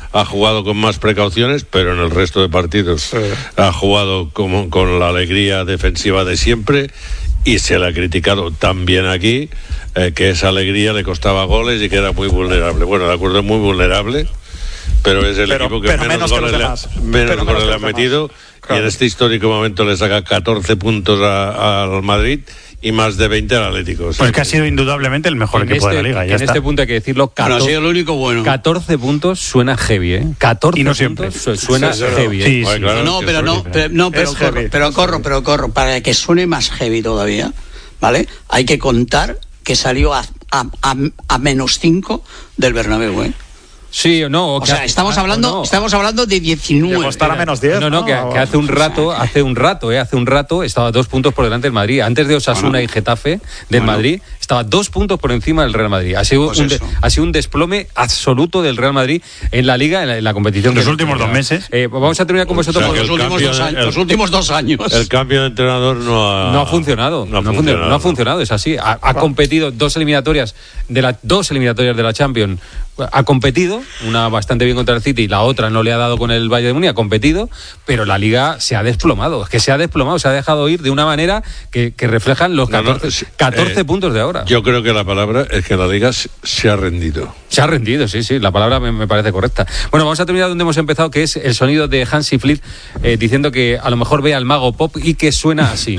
ha jugado con más precauciones, pero en el resto de partidos ha jugado con la alegría defensiva de siempre, y se le ha criticado también aquí que esa alegría le costaba goles y que era muy vulnerable. Bueno, de acuerdo, es muy vulnerable, pero es el equipo que menos goles le ha metido, claro. Y en este histórico momento le saca 14 puntos al Madrid y más de 20 al Atlético. O sea, pues que ha sido indudablemente el mejor equipo de la Liga. Ya en este punto hay que decirlo, ha sido el único bueno. 14 puntos suena heavy, ¿eh? 14 y no puntos siempre. Suena heavy. Sí, sí. Claro, pero corro. Para que suene más heavy todavía, ¿vale? Hay que contar que salió a -5 del Bernabéu, ¿eh? Sí, no. O sea, estamos hablando de 19. Llegó a estar a -10. No, que hace un rato estaba a 2 puntos por delante del Madrid. Antes de Osasuna y Getafe del Madrid, estaba 2 puntos por encima del Real Madrid. Ha sido un desplome absoluto del Real Madrid en la Liga, en la competición. Los últimos 2 meses. Vamos a terminar con vosotros. O sea, los últimos 2 años. El cambio de entrenador no ha funcionado. No ha funcionado, es así. Ha competido dos eliminatorias de la Champions. Ha competido, una bastante bien contra el City, la otra no le ha dado con el Bayern de Múnich, ha competido, pero la Liga se ha desplomado, se ha dejado ir de una manera que reflejan los 14 puntos de ahora. Yo creo que la palabra es que la Liga se ha rendido. Se ha rendido, sí, la palabra me parece correcta. Bueno, vamos a terminar donde hemos empezado, que es el sonido de Hansi Flick diciendo que a lo mejor ve al mago Pop y que suena así.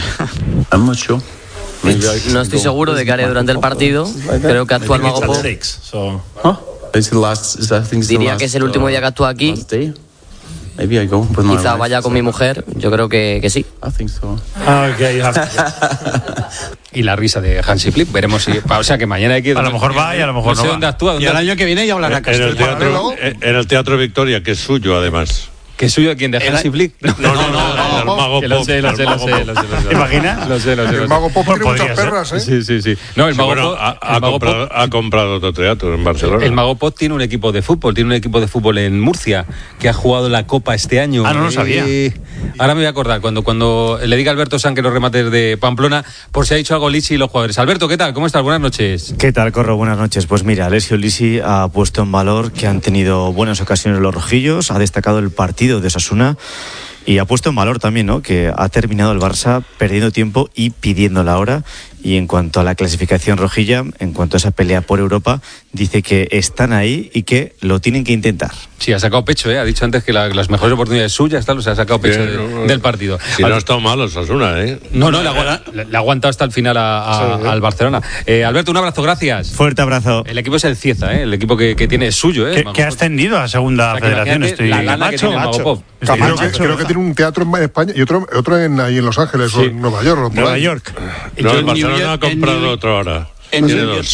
No estoy seguro de qué haré durante el partido. Creo que actúa el mago Pop. Diría que es el último día que actúa aquí. Quizá vaya con mi mujer. Yo creo que sí. Y la risa de Hansi Flick, veremos si... O sea, que mañana hay que ir... A lo mejor va y a lo mejor no sé dónde actúa. Y el año que viene ya hablará Castellano. En el Teatro Victoria, que es suyo, además. ¿Qué es suyo? ¿Quién? ¿De Hansi Flick? No, el mago Pop. Lo sé. ¿Te imaginas? Lo sé. El mago Pop tiene muchas perras, ¿eh? Sí. No, el mago Pop ha comprado otro teatro en Barcelona. El mago Pop tiene un equipo de fútbol, en Murcia, que ha jugado la Copa este año. No lo sabía. Ahora me voy a acordar, cuando le diga a Alberto San que los remates de Pamplona, por si ha dicho algo Lisi y los jugadores. Alberto, ¿qué tal? ¿Cómo estás? Buenas noches. ¿Qué tal, Corro? Buenas noches. Pues mira, Alessio Lisi ha puesto en valor que han tenido buenas ocasiones los rojillos, ha destacado el partido de Osasuna y ha puesto en valor también, ¿no?, que ha terminado el Barça perdiendo tiempo y pidiendo la hora. Y en cuanto a la clasificación rojilla, en cuanto a esa pelea por Europa, dice que están ahí y que lo tienen que intentar. Sí, ha sacado pecho, ha dicho antes que las mejores oportunidades suyas, o sea, ha sacado pecho del partido. Si no ha estado mal Osasuna, No, le ha aguantado hasta el final al Barcelona. Alberto, un abrazo, gracias. Fuerte abrazo. El equipo es el Cieza, el equipo que tiene es suyo. Que ha ascendido a segunda federación. La gana que tiene el Mago Pop. Creo que tiene un teatro en España y otro ahí en Los Ángeles o en Nueva York. Nueva York. No, el Barcelona ha comprado otro ahora. En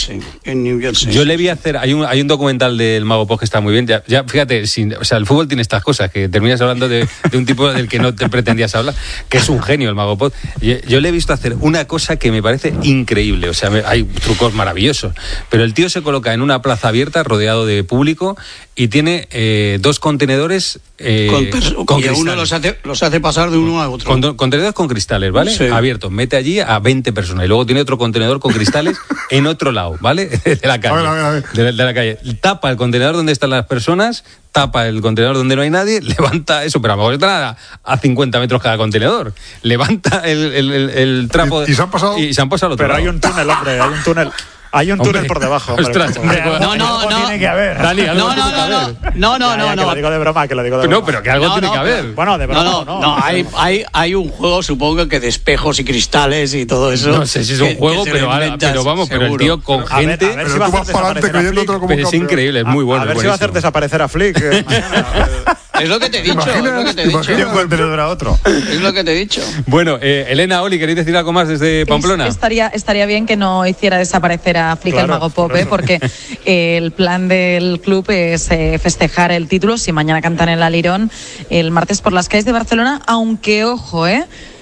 New Jersey. Yo le vi hacer, hay un documental del Mago Pop que está muy bien. Ya fíjate, o sea, el fútbol tiene estas cosas, que terminas hablando de un tipo del que no te pretendías hablar, que es un genio el Mago Pop. Yo le he visto hacer una cosa que me parece increíble, o sea, hay trucos maravillosos, pero el tío se coloca en una plaza abierta rodeado de público y tiene 2 contenedores con y uno los hace pasar de uno a otro. Contenedores con cristales, ¿vale? Sí. Abiertos. Mete allí a 20 personas y luego tiene otro contenedor con cristales en otro lado, ¿vale? De la calle. A ver. De la calle. Tapa el contenedor donde están las personas, tapa el contenedor donde no hay nadie, levanta eso, pero a lo mejor están a 50 metros cada contenedor. Levanta el trapo. Y se han pasado. Y se han pasado al otro Pero lado. hay un túnel, hombre, hay un túnel. Hay un túnel por debajo. Ostras, No tiene que haber. Dani, No. Que lo digo de broma, No, pero que algo tiene que haber. Bueno, de broma no. Hay un juego, supongo que de espejos y cristales y todo eso. No sé si es un juego, pero vamos, pero el tío con gente. A ver Pero si va a tú vas hacer para adelante desaparecer a creyéndotelo Flick. como Pero es campeón. increíble, es muy bueno. A ver si va a hacer desaparecer a Flick. Es lo que te he dicho. De un contenedor a otro. Es lo que te he dicho. Bueno, Elena, Oli, ¿queréis decir algo más desde Pamplona? Estaría bien que no hiciera desaparecer a Flick el Mago Pop, porque el plan del club es festejar el título si mañana cantan en la Lirón el martes por las calles de Barcelona, aunque ojo,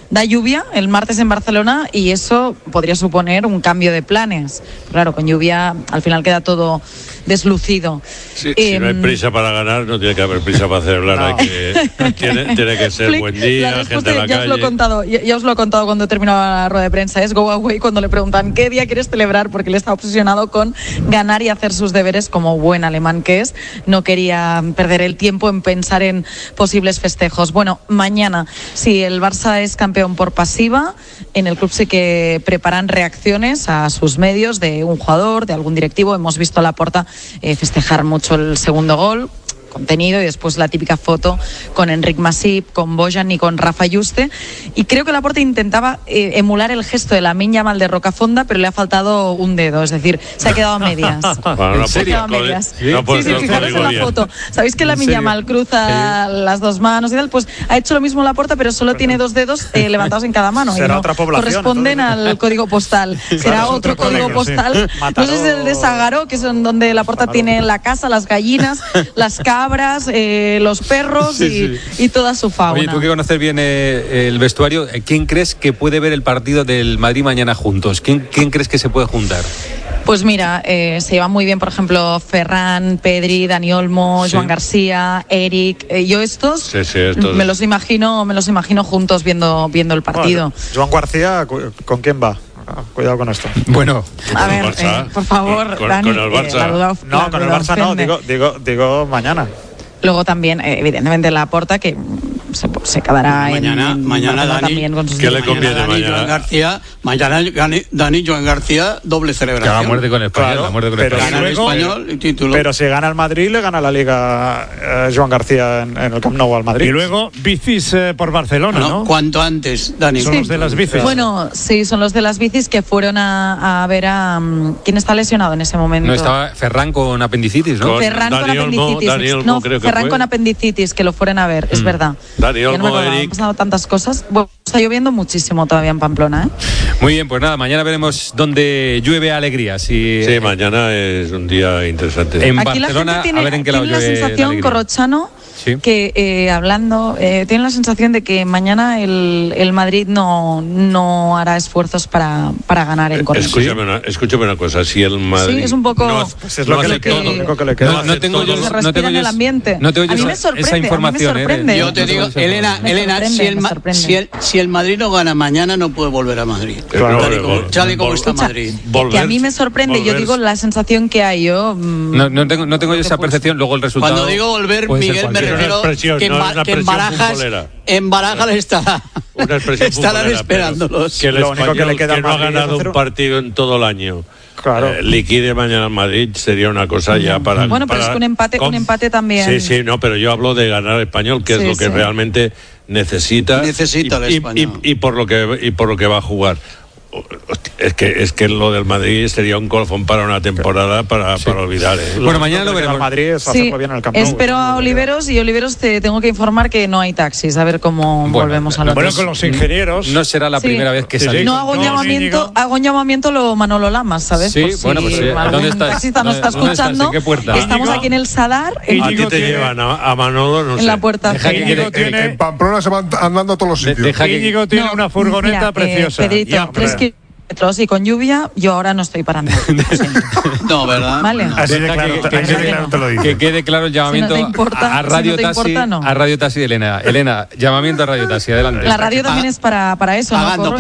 da lluvia el martes en Barcelona y eso podría suponer un cambio de planes. Claro, con lluvia al final queda todo deslucido. Sí, si no hay prisa para ganar, no tiene que haber prisa para celebrar. No. Tiene que ser buen día, gente en la ya calle. Ya os lo he contado cuando terminaba la rueda de prensa. Es Go Away cuando le preguntan qué día quieres celebrar, porque él está obsesionado con ganar y hacer sus deberes como buen alemán que es. No quería perder el tiempo en pensar en posibles festejos. Bueno, mañana, si el Barça es campeón por pasiva, en el club sí que preparan reacciones a sus medios de un jugador, de algún directivo. Hemos visto a Laporta festejar mucho el segundo gol, contenido, y después la típica foto con Enric Masip, con Bojan y con Rafa Yuste. Y creo que Laporta intentaba emular el gesto de Lamine Yamal de Rocafonda, pero le ha faltado un dedo, es decir, se ha quedado a medias. Bueno, se ha quedado a medias. Sí, fijaros en la foto. ¿Sabéis que Lamine Yamal cruza las dos manos y tal? Pues ha hecho lo mismo Laporta, pero solo tiene dos dedos levantados en cada mano. Será y no otra población, corresponden al código postal. Será otro código postal. No sé si es el de Sagaró, que es donde Laporta tiene la casa, las gallinas, las cabras, los perros y toda su fauna. Oye, tú que conoces bien el vestuario, ¿quién crees que puede ver el partido del Madrid mañana juntos? ¿Quién crees que se puede juntar? Pues mira, se llevan muy bien, por ejemplo, Ferran, Pedri, Dani Olmo, Joan García, Eric. Yo estos me los imagino juntos viendo el partido. Bueno, Joan García, ¿con quién va? Cuidado con esto. Bueno, a ver, por favor, Dani, con el Barça. No, con el Barça no, digo mañana. Luego también, evidentemente, Laporta, que se quedará mañana Dani, también con sus... ¿Qué le conviene mañana? Dani Joan García, doble celebración. La muerte con el Español, la muerte con el Español. Gana el Español y título. Pero si gana el Madrid, le gana la Liga Joan García en el Camp Nou al Madrid. Y luego bicis por Barcelona, ¿no? Cuanto antes, Dani. Son los de las bicis. Bueno, sí, son los de las bicis que fueron a ver a... ¿Quién está lesionado en ese momento? No, estaba Ferran con apendicitis, ¿no? Ferran con apendicitis. Olmo, creo que Ferran con apendicitis, que lo fueron a ver, es verdad. Dani Olmo, han pasado tantas cosas. Bueno, está lloviendo muchísimo todavía en Pamplona, ¿eh? Muy bien, pues nada, mañana veremos dónde llueve alegría. Sí, mañana es un día interesante. En aquí Barcelona, la gente tiene, a ver en qué lado llueve la sensación, Corrochano, que hablando, tiene la sensación de que mañana el Madrid no hará esfuerzos para ganar en Correa. Escúchame una cosa, si el Madrid... Sí, es un poco... Pues es lo que le queda. No tengo yo... Se respira en el ambiente. No tengo yo a mí me sorprende, esa información. Yo te digo, Elena, si el Madrid no gana mañana, no puede volver a Madrid. Tal y como está Madrid. Que a mí me sorprende, yo digo la sensación que hay. Yo no tengo yo esa percepción, luego el resultado... Cuando digo volver, Miguel, me refiero que en Barajas estarán esperándolos. Que el Español, que no ha ganado un partido en todo el año, liquide mañana al Madrid, sería una cosa ya para... Bueno, pero es que un empate también... Sí, no, pero yo hablo de ganar al Español, que es lo que realmente necesita el Español. Y por lo que va a jugar. Es que lo del Madrid sería un colofón para una temporada para olvidar. Bueno, mañana lo veremos. Madrid es hacerlo bien en el Camp Nou. Espero a Oliveros, y Oliveros te tengo que informar que no hay taxis, a ver cómo volvemos a lo Bueno, con los ingenieros. No será la primera vez que salimos. No hago un llamamiento lo Manolo Lamas, ¿sabes? Sí, bueno, pues ¿dónde estás? Taxista nos está escuchando. ¿En qué puerta? Estamos aquí en el Sadar. A ti te llevan a Manolo, no sé. En la puerta. En Pamplona se van andando a todos los sitios. Íñigo tiene una furgoneta preciosa. Pedrito, 3 kilómetros y con lluvia, yo ahora no estoy parando. No, ¿verdad? Vale. Así de claro te lo digo. Que quede claro el llamamiento a Radio Taxi. A Radio Taxi de Elena. Elena, llamamiento a Radio Taxi, adelante. La radio también es para eso,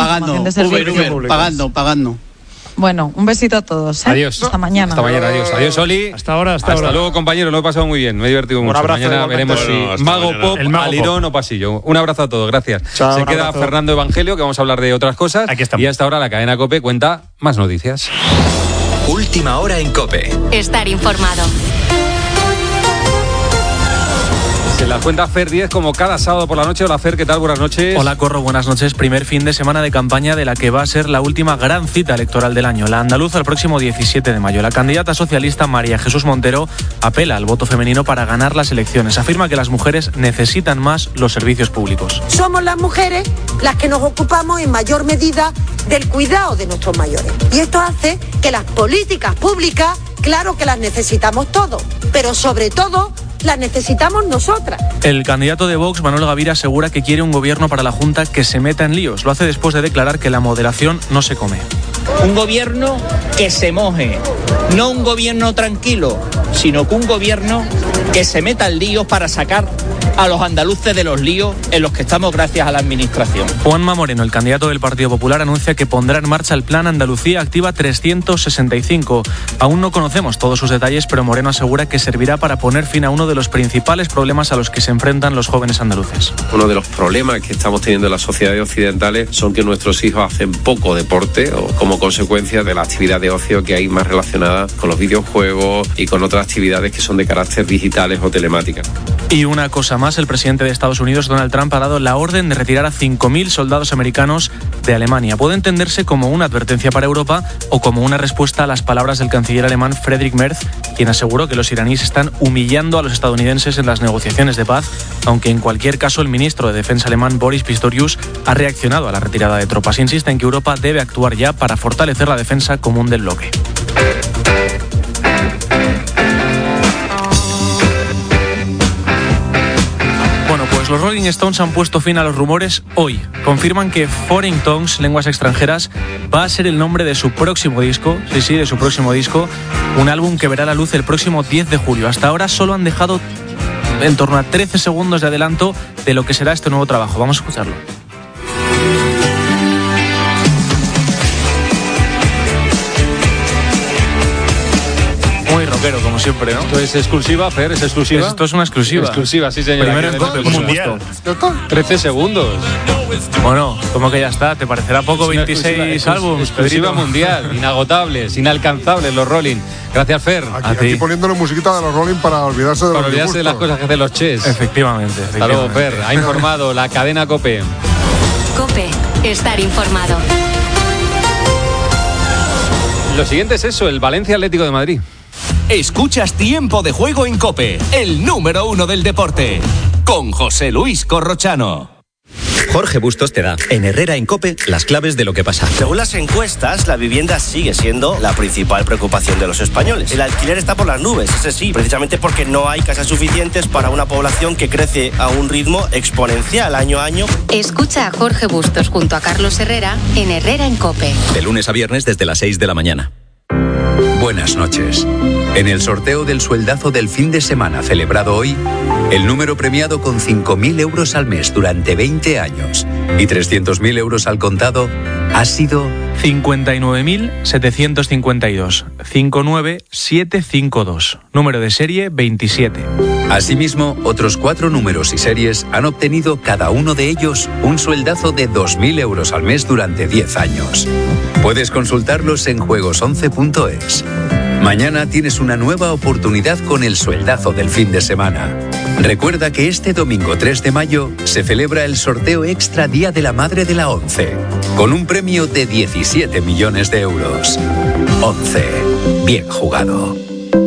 Pagando. Bueno, un besito a todos. Adiós. Hasta mañana. Hasta mañana, adiós. Adiós, Oli. Hasta ahora. Hasta luego, compañero. Lo he pasado muy bien. Me he divertido mucho. Mañana veremos si Mago Pop, Alirón o Pasillo. Un abrazo a todos. Gracias. Chao, se queda Fernando Evangelio, que vamos a hablar de otras cosas. Aquí estamos. Y hasta ahora la cadena COPE cuenta más noticias. Última hora en COPE. Estar informado. Se la cuenta Fer 10 como cada sábado por la noche. Hola Fer, ¿qué tal? Buenas noches. Hola Corro, buenas noches. Primer fin de semana de campaña de la que va a ser la última gran cita electoral del año, la andaluza, el próximo 17 de mayo. La candidata socialista María Jesús Montero apela al voto femenino para ganar las elecciones. Afirma que las mujeres necesitan más los servicios públicos. Somos las mujeres las que nos ocupamos en mayor medida del cuidado de nuestros mayores. Y esto hace que las políticas públicas, claro que las necesitamos todos, pero sobre todo las necesitamos nosotras. El candidato de Vox, Manuel Gavira, asegura que quiere un gobierno para la Junta que se meta en líos. Lo hace después de declarar que la moderación no se come. Un gobierno que se moje, no un gobierno tranquilo, sino que un gobierno que se meta en líos para sacar a los andaluces de los líos en los que estamos gracias a la administración. Juanma Moreno, el candidato del Partido Popular, anuncia que pondrá en marcha el plan Andalucía Activa 365. Aún no conocemos todos sus detalles, pero Moreno asegura que servirá para poner fin a uno de los principales problemas a los que se enfrentan los jóvenes andaluces. Uno de los problemas que estamos teniendo en las sociedades occidentales son que nuestros hijos hacen poco deporte o como consecuencia de la actividad de ocio que hay más relacionada con los videojuegos y con otras actividades que son de carácter digitales o telemáticas. Y una cosa más, el presidente de Estados Unidos, Donald Trump, ha dado la orden de retirar a 5.000 soldados americanos de Alemania. Puede entenderse como una advertencia para Europa o como una respuesta a las palabras del canciller alemán Friedrich Merz, quien aseguró que los iraníes están humillando a los estadounidenses en las negociaciones de paz, aunque en cualquier caso el ministro de Defensa alemán Boris Pistorius ha reaccionado a la retirada de tropas. Insiste en que Europa debe actuar ya para fortalecer la defensa común del bloque. Pues los Rolling Stones han puesto fin a los rumores hoy. Confirman que Foreign Tongues, lenguas extranjeras, va a ser el nombre de su próximo disco. Sí, de su próximo disco. Un álbum que verá la luz el próximo 10 de julio. Hasta ahora solo han dejado en torno a 13 segundos de adelanto de lo que será este nuevo trabajo. Vamos a escucharlo. Muy rockero, como siempre, ¿no? Esto es exclusiva, Fer, es exclusiva. Esto es una exclusiva. Exclusiva, sí, señor. Primero en COPE, por supuesto. 13 segundos. Bueno, como que ya está, ¿te parecerá poco 26 álbumes? Exclusiva mundial, inagotables, inalcanzables los Rolling. Gracias, Fer. Aquí poniéndole musiquita de los Rolling para olvidarse de las cosas que hacen los Ches. Efectivamente. Hasta luego, Fer. Ha informado la cadena COPE. COPE, estar informado. Lo siguiente es eso, el Valencia Atlético de Madrid. Escuchas Tiempo de Juego en COPE, el número 1 del deporte, con José Luis Corrochano. Jorge Bustos te da, en Herrera en COPE, las claves de lo que pasa. Según las encuestas, la vivienda sigue siendo la principal preocupación de los españoles. El alquiler está por las nubes, ese sí, precisamente porque no hay casas suficientes para una población que crece a un ritmo exponencial año a año. Escucha a Jorge Bustos junto a Carlos Herrera en Herrera en COPE. De lunes a viernes desde las 6 de la mañana. Buenas noches. En el sorteo del sueldazo del fin de semana celebrado hoy, el número premiado con 5.000 euros al mes durante 20 años y 300.000 euros al contado ha sido 59.752. 59752. Número de serie 27. Asimismo, otros 4 números y series han obtenido cada uno de ellos un sueldazo de 2.000 euros al mes durante 10 años. Puedes consultarlos en juegos11.es. Mañana tienes una nueva oportunidad con el sueldazo del fin de semana. Recuerda que este domingo 3 de mayo se celebra el sorteo extra Día de la Madre de la ONCE, con un premio de 17 millones de euros. ONCE. Bien jugado.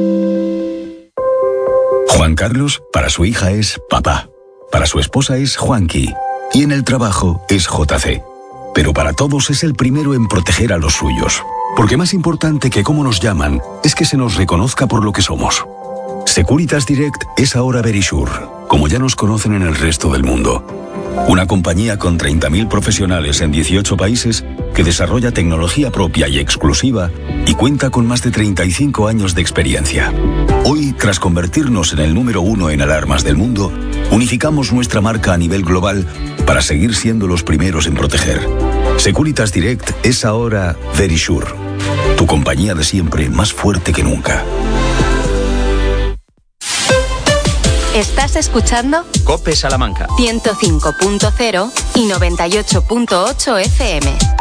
Juan Carlos, para su hija es papá. Para su esposa es Juanqui. Y en el trabajo es JC. Pero para todos es el primero en proteger a los suyos. Porque más importante que cómo nos llaman es que se nos reconozca por lo que somos. Securitas Direct es ahora Verisure, como ya nos conocen en el resto del mundo. Una compañía con 30.000 profesionales en 18 países que desarrolla tecnología propia y exclusiva y cuenta con más de 35 años de experiencia. Hoy, tras convertirnos en el número 1 en alarmas del mundo, unificamos nuestra marca a nivel global para seguir siendo los primeros en proteger. Securitas Direct es ahora Verisure, tu compañía de siempre más fuerte que nunca. ¿Estás escuchando? COPE Salamanca. 105.0 y 98.8 FM.